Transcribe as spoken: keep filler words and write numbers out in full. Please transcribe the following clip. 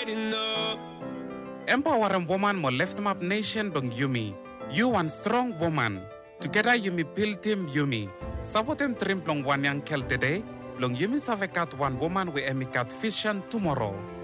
waiting up. Empowering woman mo left map nation dong Yumi. You one strong woman. Together Yumi build team Yumi. Sabotem trim plong one yang kel today. Long Yumi savekat one woman we emikat vision tomorrow.